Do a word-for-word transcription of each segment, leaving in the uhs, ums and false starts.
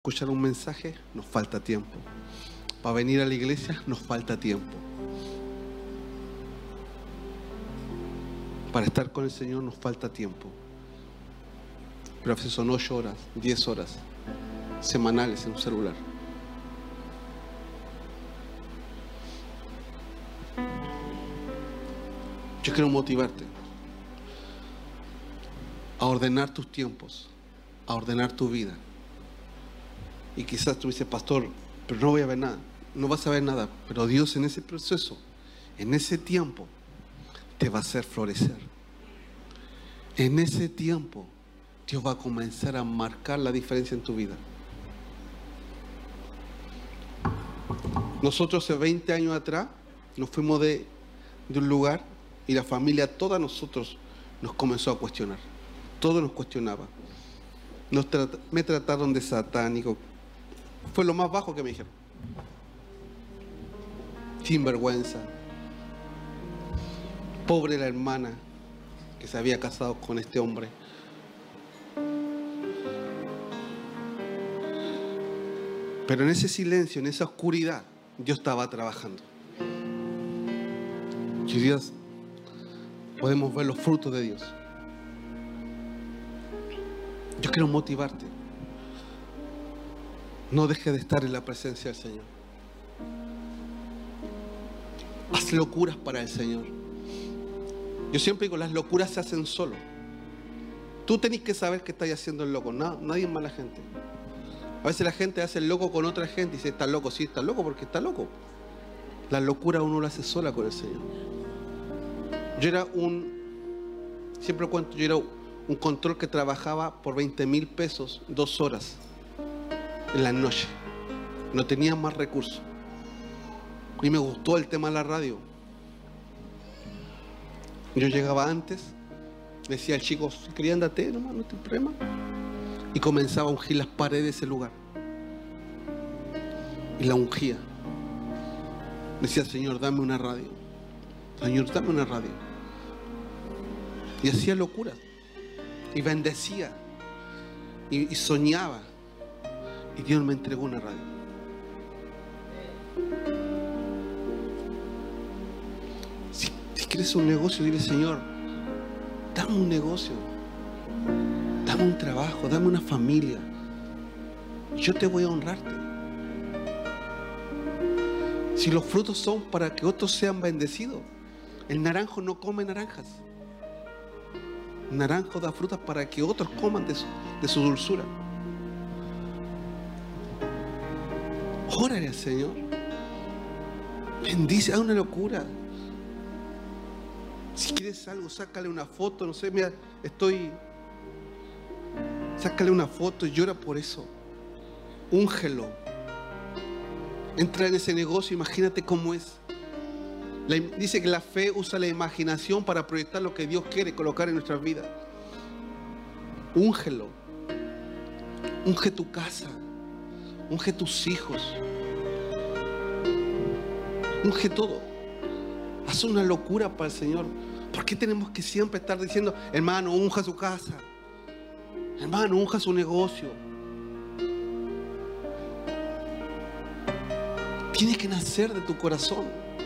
escuchar un mensaje, nos falta tiempo. Para venir a la iglesia, nos falta tiempo. Para estar con el Señor, nos falta tiempo. Pero a veces son ocho horas, diez horas semanales en un celular. Yo quiero motivarte a ordenar tus tiempos, a ordenar tu vida. Y quizás tú dices, pastor, pero no voy a ver nada. No vas a ver nada, pero Dios en ese proceso, en ese tiempo, te va a hacer florecer. En ese tiempo, Dios va a comenzar a marcar la diferencia en tu vida. Nosotros hace veinte años atrás nos fuimos de, de un lugar y la familia, toda nosotros, nos comenzó a cuestionar. Todo nos cuestionaba. Nos trat- me trataron de satánico. Fue lo más bajo que me dijeron. Sin vergüenza. Pobre la hermana que se había casado con este hombre. Pero en ese silencio, en esa oscuridad, Dios estaba trabajando. Y hoy día podemos ver los frutos de Dios. Yo quiero motivarte. No dejes de estar en la presencia del Señor. Haz locuras para el Señor. Yo siempre digo, las locuras se hacen solo. Tú tenés que saber que estás haciendo el loco. No, nadie es mala gente. A veces la gente hace el loco con otra gente y dice, está loco. Sí, está loco porque está loco. La locura uno la hace sola con el Señor. Yo era un, siempre cuento, yo era un control que trabajaba por veinte mil pesos, dos horas en la noche. No tenía más recursos. Y me gustó el tema de la radio. Yo llegaba antes, decía al chico, si quería andate, nomás, no te problema. Y comenzaba a ungir las paredes de ese lugar. Y la ungía. Decía, Señor, dame una radio. Señor, dame una radio. Y hacía locuras. Y bendecía. Y, y soñaba. Y Dios me entregó una radio. Si, si quieres un negocio, dile, Señor, dame un negocio. Dame un trabajo, dame una familia. Yo te voy a honrarte. Si los frutos son para que otros sean bendecidos, el naranjo no come naranjas. El naranjo da frutas para que otros coman de su, de su dulzura. Órale al Señor. Bendice, haz una locura. Si quieres algo, sácale una foto, no sé, mira, estoy... Sácale una foto y llora por eso. Úngelo. Entra en ese negocio, imagínate cómo es. La, dice que la fe usa la imaginación para proyectar lo que Dios quiere colocar en nuestras vidas. Úngelo. Unge tu casa. Unge tus hijos. Unge todo. Haz una locura para el Señor. ¿Por qué tenemos que siempre estar diciendo, hermano, unja su casa? Hermano, unja su negocio. Tiene que nacer de tu corazón.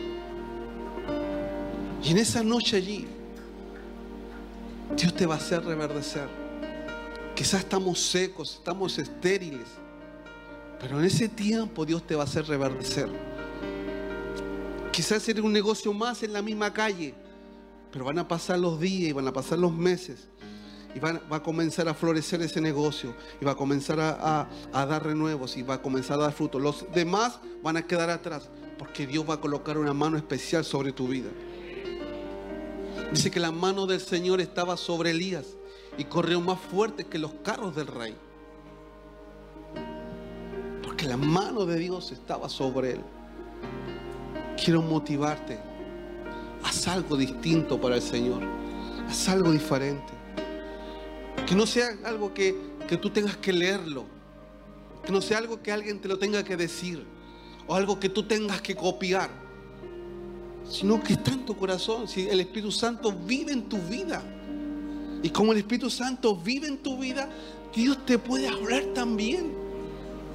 Y en esa noche allí, Dios te va a hacer reverdecer. Quizás estamos secos, estamos estériles, pero en ese tiempo Dios te va a hacer reverdecer. Quizás eres un negocio más en la misma calle, pero van a pasar los días y van a pasar los meses. Y va, va a comenzar a florecer ese negocio. Y va a comenzar a, a, a dar renuevos. Y va a comenzar a dar frutos. Los demás van a quedar atrás. Porque Dios va a colocar una mano especial sobre tu vida. Dice que la mano del Señor estaba sobre Elías. Y corrió más fuerte que los carros del rey. Porque la mano de Dios estaba sobre él. Quiero motivarte. Haz algo distinto para el Señor. Haz algo diferente. Que no sea algo que, que tú tengas que leerlo. Que no sea algo que alguien te lo tenga que decir. O algo que tú tengas que copiar. Sino que está en tu corazón. Si el Espíritu Santo vive en tu vida. Y como el Espíritu Santo vive en tu vida, Dios te puede hablar también.